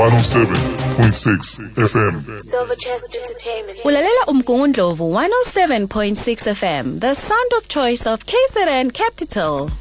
107.6 FM. Silver Chest Entertainment. Ulalela Umgungundlovu 107.6 FM, the sound of choice of KZN Capital.